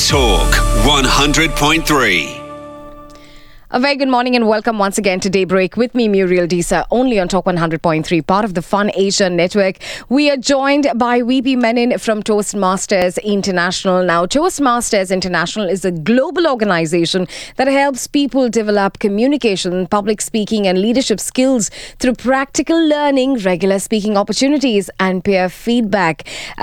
Talk 100.3. A very good morning and welcome once again to Daybreak with me, Muriel Disa, only on Talk 100.3, part of the Fun Asia Network. We are joined by VP Menon from Toastmasters International. Now, Toastmasters International is a global organization that helps people develop communication, public speaking and leadership skills through practical learning, regular speaking opportunities and peer feedback.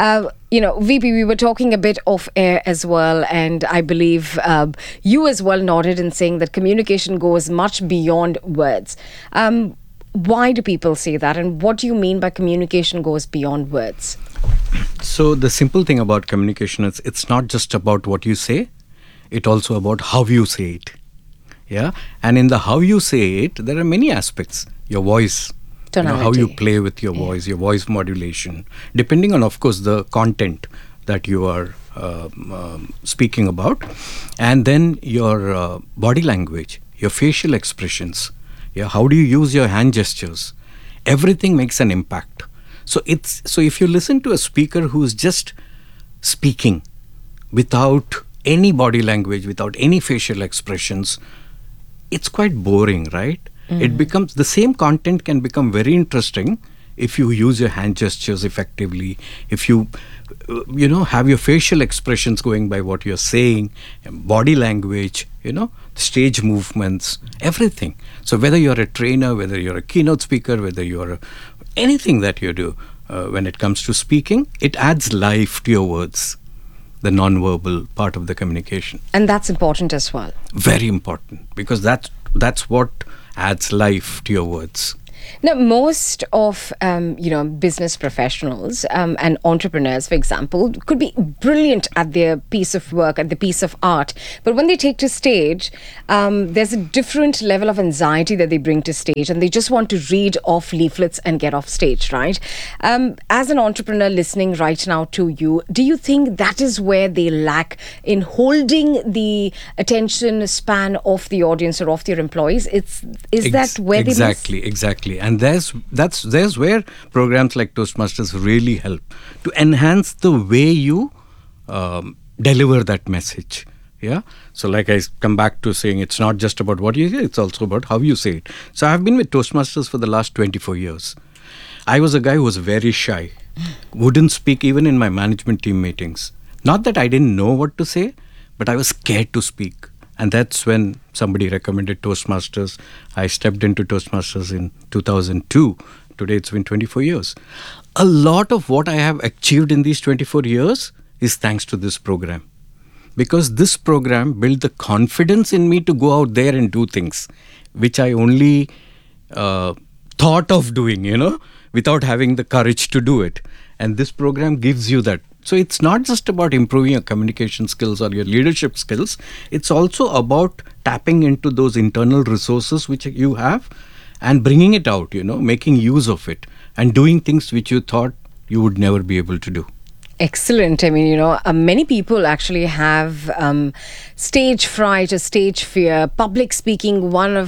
VP, we were talking a bit off air as well, and I believe you as well nodded in saying that communication goes much beyond words. Why do people say that, and what do you mean by communication goes beyond words? So the simple thing about communication is it's not just about what you say, it's also about how you say it. Yeah, and in the how you say it, there are many aspects. Your voice. How you play with your voice modulation, depending on, of course, the content that you are speaking about, and then your body language, your facial expressions. Yeah, how do you use your hand gestures? Everything makes an impact. So if you listen to a speaker who's just speaking without any body language, without any facial expressions, it's quite boring, right? It becomes, the same content can become very interesting if you use your hand gestures effectively, if you have your facial expressions going by what you're saying, body language, stage movements, everything. So whether you're a trainer, whether you're a keynote speaker, whether you're anything that you do, when it comes to speaking, it adds life to your words, the non-verbal part of the communication. And that's important as well. Very important, because that's what adds life to your words. Now, most of business professionals and entrepreneurs, for example, could be brilliant at their piece of work, at the piece of art. But when they take to stage, there's a different level of anxiety that they bring to stage, and they just want to read off leaflets and get off stage, right? As an entrepreneur listening right now to you, do you think that is where they lack in holding the attention span of the audience or of their employees? Is that where they miss? Exactly. And there's where programs like Toastmasters really help to enhance the way you deliver that message. Yeah. So like I come back to saying, it's not just about what you say, it's also about how you say it. So I've been with Toastmasters for the last 24 years. I was a guy who was very shy, wouldn't speak even in my management team meetings. Not that I didn't know what to say, but I was scared to speak. And that's when somebody recommended Toastmasters. I stepped into Toastmasters in 2002. Today it's been 24 years. A lot of what I have achieved in these 24 years is thanks to this program. Because this program built the confidence in me to go out there and do things, which I only thought of doing, without having the courage to do it. And this program gives you that. So it's not just about improving your communication skills or your leadership skills. It's also about tapping into those internal resources which you have and bringing it out, making use of it and doing things which you thought you would never be able to do. Excellent. I mean, many people actually have stage fright or stage fear. Public speaking,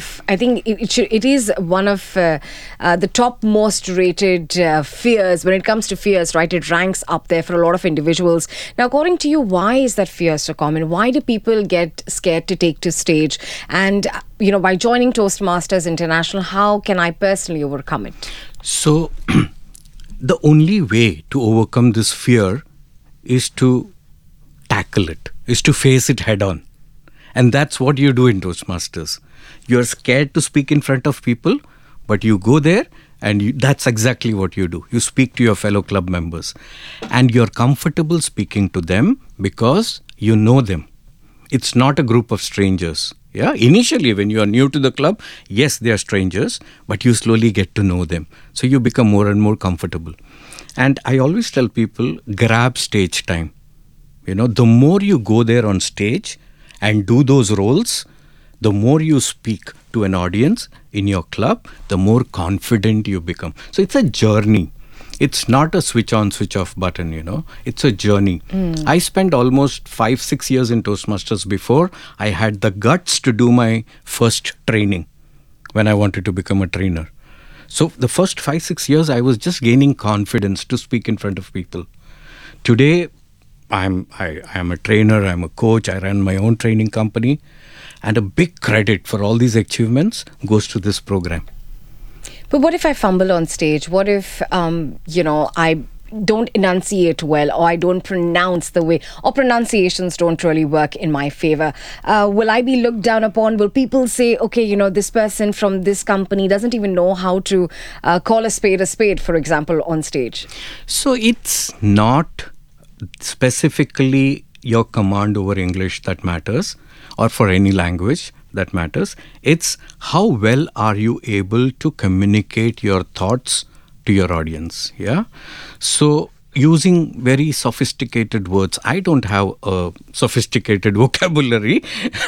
it is one of the top most rated fears. When it comes to fears, right, it ranks up there for a lot of individuals. Now, according to you, why is that fear so common? Why do people get scared to take to stage? And, by joining Toastmasters International, how can I personally overcome it? So the only way to overcome this fear is to tackle it, is to face it head on. And that's what you do in Toastmasters. You're scared to speak in front of people, but you go there and that's exactly what you do. You speak to your fellow club members and you're comfortable speaking to them because you know them. It's not a group of strangers. Yeah, initially when you are new to the club, yes, they are strangers, but you slowly get to know them. So you become more and more comfortable. And I always tell people, grab stage time. The more you go there on stage and do those roles, the more you speak to an audience in your club, the more confident you become. So it's a journey. It's not a switch on, switch off button, It's a journey. I spent almost 5-6 years in Toastmasters before I had the guts to do my first training when I wanted to become a trainer. So the first 5-6 years, I was just gaining confidence to speak in front of people. Today, I am a trainer, I'm a coach, I run my own training company, and a big credit for all these achievements goes to this program. But what if I fumble on stage? What if, I don't enunciate well, or I don't pronounce the way, or pronunciations don't really work in my favor? Will I be looked down upon? Will people say, okay, this person from this company doesn't even know how to call a spade, for example, on stage? So it's not specifically your command over English that matters, or for any language that matters. It's how well are you able to communicate your thoughts to your audience. Yeah. So using very sophisticated words, I don't have a sophisticated vocabulary,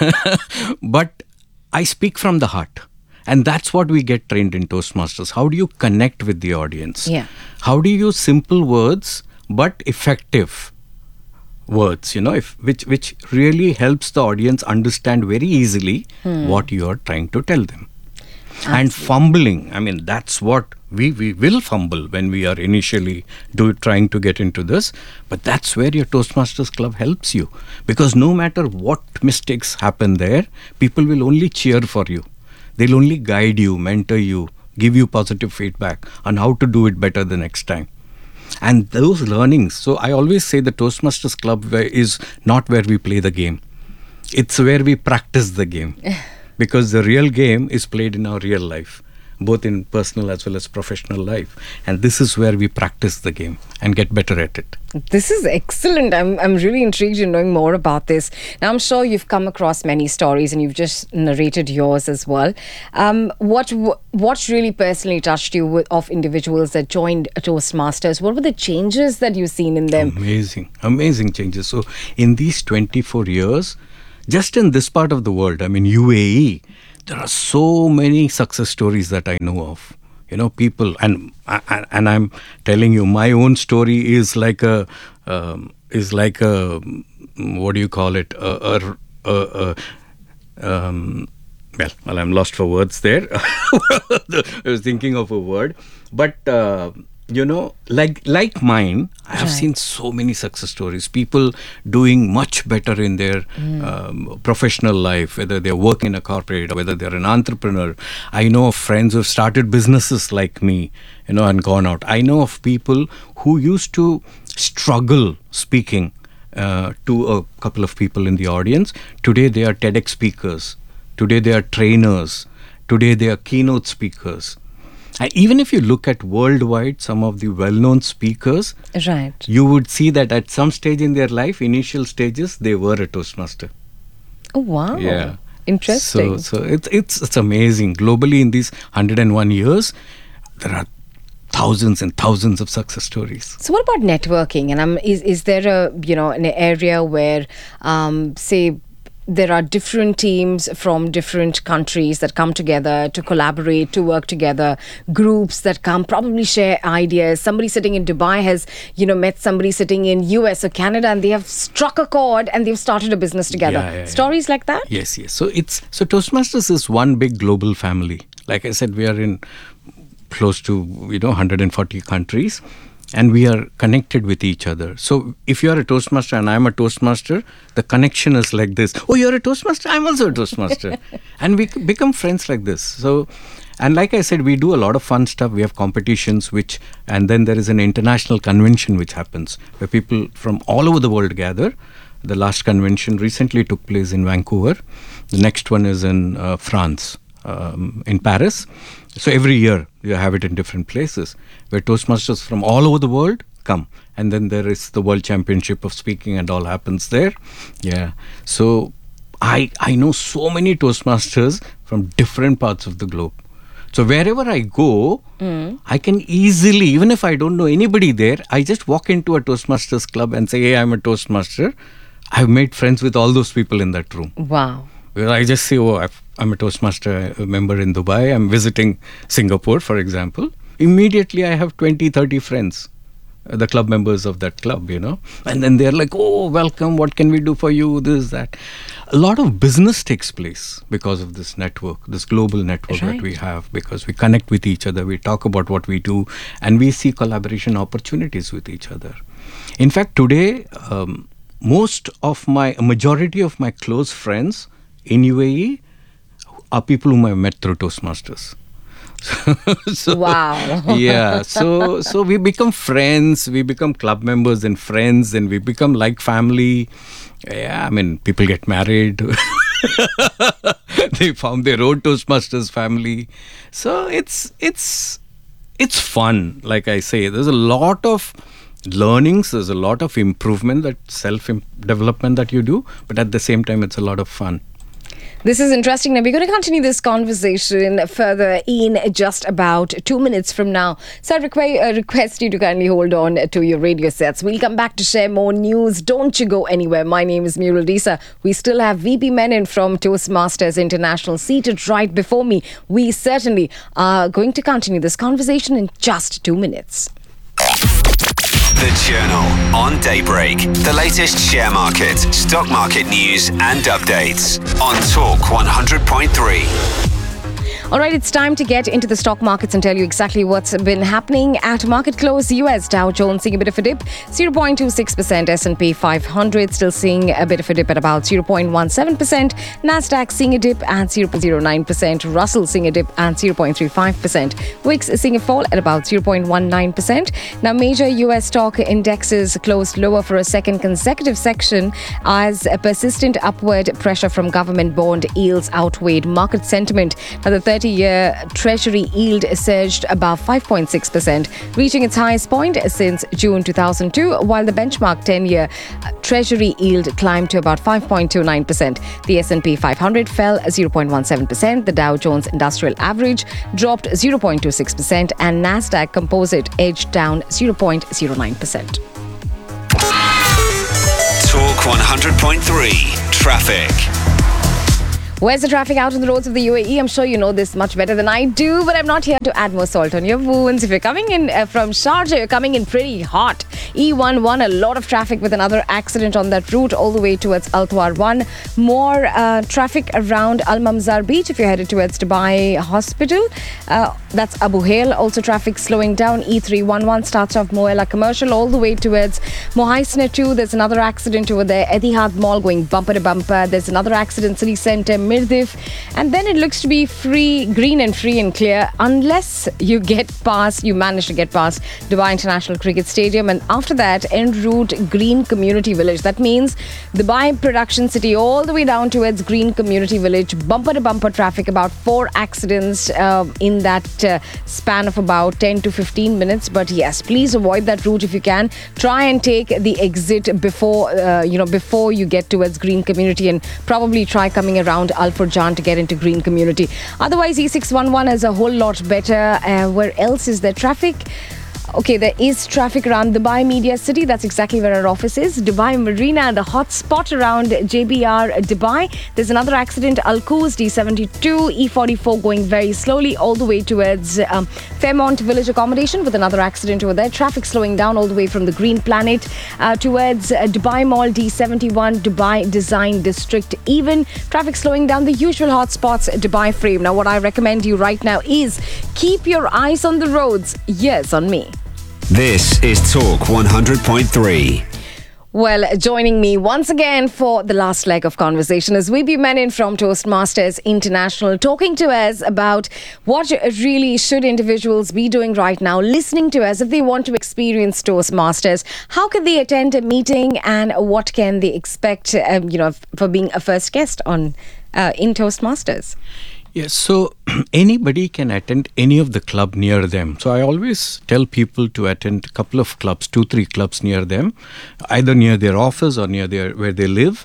but I speak from the heart. And that's what we get trained in Toastmasters. How do you connect with the audience? Yeah. How do you use simple words but effective words, which really helps the audience understand very easily what you are trying to tell them. Absolutely. And fumbling, that's what we will fumble when we are initially trying to get into this. But that's where your Toastmasters Club helps you. Because no matter what mistakes happen there, people will only cheer for you. They'll only guide you, mentor you, give you positive feedback on how to do it better the next time. And those learnings, so I always say the Toastmasters Club is not where we play the game. It's where we practice the game. Because the real game is played in our real life, both in personal as well as professional life. And this is where we practice the game and get better at it. This is excellent. I'm really intrigued in knowing more about this. Now, I'm sure you've come across many stories and you've just narrated yours as well. What really personally touched you of individuals that joined Toastmasters? What were the changes that you've seen in them? Amazing changes. So in these 24 years, just in this part of the world, UAE, there are so many success stories that I know of. People, and I'm telling you, my own story is like a what do you call it? Well, I'm lost for words there. I was thinking of a word, but like mine, I have seen so many success stories. People doing much better in their professional life, whether they're working in a corporate or whether they're an entrepreneur. I know of friends who have started businesses like me, and gone out. I know of people who used to struggle speaking to a couple of people in the audience. Today they are TEDx speakers. Today they are trainers. Today they are keynote speakers. And even if you look at worldwide, some of the well-known speakers, right, you would see that at some stage in their life, initial stages, they were a Toastmaster. Oh, wow. Yeah. Interesting. So it's amazing. Globally, in these 101 years, there are thousands and thousands of success stories. So what about networking? And is there an area where, say, there are different teams from different countries that come together to collaborate, to work together, groups that come, probably share ideas. Somebody sitting in Dubai has, met somebody sitting in US or Canada, and they have struck a chord and they've started a business together. Stories like that? Yes. So Toastmasters is one big global family. Like I said, we are in close to 140 countries. And we are connected with each other. So if you are a Toastmaster and I'm a Toastmaster, the connection is like this. Oh, you're a Toastmaster? I'm also a Toastmaster. And we become friends like this. So, and like I said, we do a lot of fun stuff. We have competitions, and then there is an international convention which happens where people from all over the world gather. The last convention recently took place in Vancouver. The next one is in France, in Paris. So every year you have it in different places where Toastmasters from all over the world come. And then there is the World Championship of Speaking and all happens there. Yeah. So I know so many Toastmasters from different parts of the globe. So wherever I go, I can easily, even if I don't know anybody there, I just walk into a Toastmasters club and say, hey, I'm a Toastmaster. I've made friends with all those people in that room. Wow. Where I just say, I'm a Toastmaster member in Dubai. I'm visiting Singapore, for example. Immediately, I have 20, 30 friends, the club members of that club, And then they're like, oh, welcome. What can we do for you? This, that. A lot of business takes place because of this network, this global network that we have, because we connect with each other. We talk about what we do and we see collaboration opportunities with each other. In fact, today, majority of my close friends in UAE are people whom I've met through Toastmasters. Wow. Yeah. So we become friends, we become club members and friends, and we become like family. Yeah, I mean, people get married. They found their own Toastmasters family. So it's fun. Like I say, there's a lot of learnings, there's a lot of improvement, that self-development that you do, but at the same time, it's a lot of fun. This is interesting. Now, we're going to continue this conversation further in just about 2 minutes from now. So I request you to kindly hold on to your radio sets. We'll come back to share more news. Don't you go anywhere. My name is Muriel Disa. We still have VP Menon from Toastmasters International seated right before me. We certainly are going to continue this conversation in just 2 minutes. The Journal on Daybreak. The latest share market, stock market news and updates on Talk 100.3. All right, it's time to get into the stock markets and tell you exactly what's been happening at market close. US Dow Jones seeing a bit of a dip, 0.26%. S&P 500 still seeing a bit of a dip at about 0.17%. Nasdaq seeing a dip at 0.09%. Russell seeing a dip at 0.35%. Wix is seeing a fall at about 0.19%. Now, major US stock indexes closed lower for a second consecutive session as a persistent upward pressure from government bond yields outweighed market sentiment. Now, the 30-year Treasury yield surged above 5.6%, reaching its highest point since June 2002, while the benchmark 10-year Treasury yield climbed to about 5.29%. The S&P 500 fell 0.17%, the Dow Jones Industrial Average dropped 0.26%, and Nasdaq Composite edged down 0.09%. Talk 100.3 Traffic. Where's the traffic out on the roads of the UAE? I'm sure you know this much better than I do, but I'm not here to add more salt on your wounds. If you're coming in from Sharjah, you're coming in pretty hot. E11, a lot of traffic with another accident on that route all the way towards Al Thawar 1. More traffic around Al Mamzar Beach if you're headed towards Dubai Hospital. That's Abu Hail. Also traffic slowing down. E311 starts off Moella Commercial all the way towards Mohaisna 2. There's another accident over there. Etihad Mall going bumper to bumper. There's another accident, City Centre, Mirdif, and then it looks to be green and free and clear unless you manage to get past Dubai International Cricket Stadium, and after that en route Green Community Village. That means Dubai Production City all the way down towards Green Community Village, bumper to bumper traffic, about 4 accidents in that span of about 10 to 15 minutes. But yes, please avoid that route if you can. Try and take the exit before you get towards Green Community, and probably try coming around Al Furjan to get into Green Community. Otherwise, E611 is a whole lot better. Where else is there traffic? Okay, there is traffic around Dubai Media City. That's exactly where our office is. Dubai Marina, the hot spot around JBR Dubai. There's another accident, Al Quoz, D72, E44 going very slowly all the way towards Fairmont Village Accommodation with another accident over there. Traffic slowing down all the way from the Green Planet towards Dubai Mall, D71, Dubai Design District. Even traffic slowing down the usual hot spots, Dubai Frame. Now, what I recommend you right now is keep your eyes on the roads. Yes, on me. This is Talk 100.3. Well, joining me once again for the last leg of conversation is VP Menon from Toastmasters International, talking to us about what really should individuals be doing right now, listening to us if they want to experience Toastmasters. How can they attend a meeting, and what can they expect, for being a first guest in Toastmasters? Yes, so anybody can attend any of the club near them. So I always tell people to attend a couple of clubs, 2-3 clubs near them, either near their office or near where they live.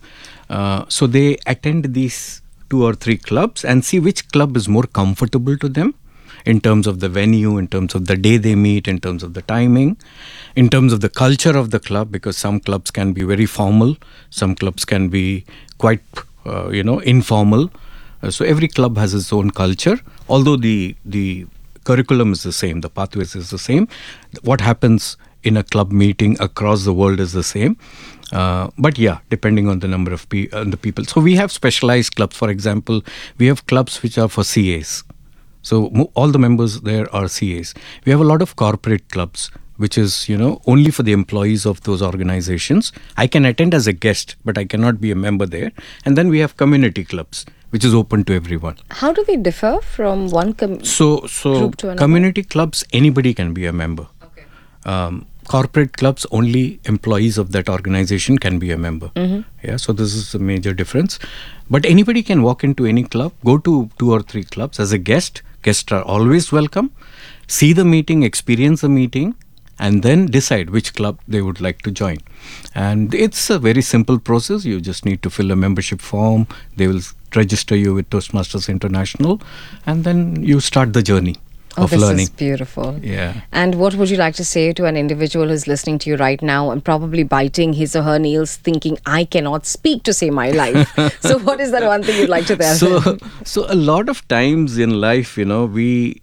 So they attend these 2 or 3 clubs and see which club is more comfortable to them in terms of the venue, in terms of the day they meet, in terms of the timing, in terms of the culture of the club, because some clubs can be very formal, some clubs can be quite, informal. So every club has its own culture, although the curriculum is the same, the pathways is the same. What happens in a club meeting across the world is the same. But yeah, depending on the number of the people. So we have specialized clubs. For example, we have clubs which are for CAs. So all the members there are CAs. We have a lot of corporate clubs, which is, only for the employees of those organizations. I can attend as a guest, but I cannot be a member there. And then we have community clubs, which is open to everyone. How do they differ from one group to another? Community clubs, anybody can be a member. Okay. Corporate clubs, only employees of that organization can be a member. Yeah, so this is a major difference. But anybody can walk into any club, go to 2 or 3 clubs as a guest. Guests are always welcome. See the meeting, experience the meeting, and then decide which club they would like to join. And it's a very simple process. You just need to fill a membership form. They will register you with Toastmasters International, and then you start the journey of learning. This is beautiful. Yeah. And what would you like to say to an individual who's listening to you right now and probably biting his or her nails thinking, I cannot speak to save my life? So what is that one thing you'd like to tell them? So a lot of times in life, we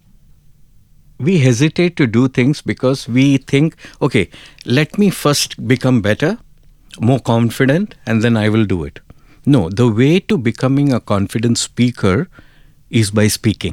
hesitate to do things because we think, okay, let me first become better, more confident, and then I will do it. No, the way to becoming a confident speaker is by speaking.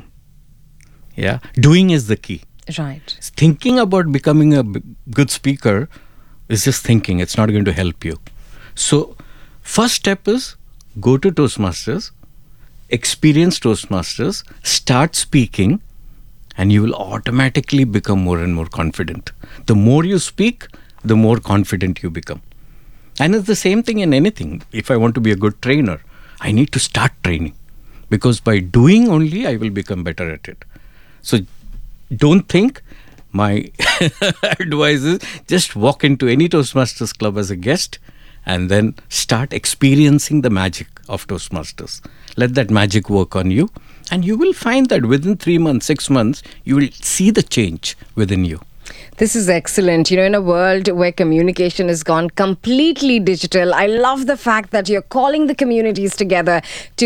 Yeah, doing is the key. Right. Thinking about becoming a good speaker is just thinking. It's not going to help you. So, first step is go to Toastmasters, experience Toastmasters, start speaking, and you will automatically become more and more confident. The more you speak, the more confident you become. And it's the same thing in anything. If I want to be a good trainer, I need to start training. Because by doing only, I will become better at it. So don't think. My advice is just walk into any Toastmasters club as a guest and then start experiencing the magic of Toastmasters. Let that magic work on you, and you will find that within 3 months, 6 months, you will see the change within you. This is excellent. In a world where communication has gone completely digital, I love the fact that you're calling the communities together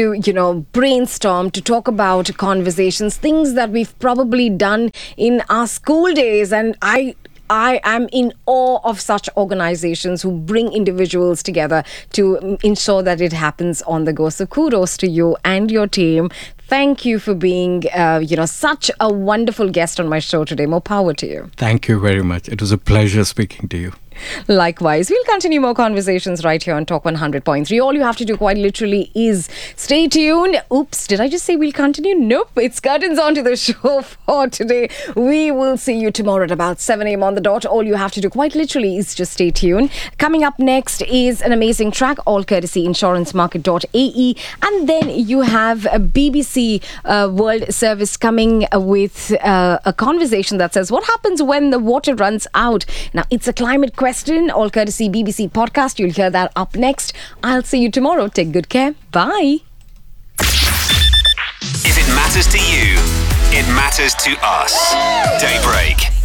to, brainstorm, to talk about conversations, things that we've probably done in our school days. And I am in awe of such organizations who bring individuals together to ensure that it happens on the go. So kudos to you and your team. Thank you for being, such a wonderful guest on my show today. More power to you. Thank you very much. It was a pleasure speaking to you. Likewise. We'll continue more conversations right here on Talk 100.3. All you have to do quite literally is stay tuned. Oops, did I just say we'll continue? Nope. It's curtains onto the show for today. We will see you tomorrow at about 7 a.m. on the dot. All you have to do quite literally is just stay tuned. Coming up next is an amazing track, all courtesy insurancemarket.ae. And then you have a BBC World Service coming with a conversation that says, what happens when the water runs out? Now, it's a climate question, all courtesy BBC podcast. You'll hear that up next. I'll see you tomorrow. Take good care. Bye. If it matters to you, it matters to us. Daybreak.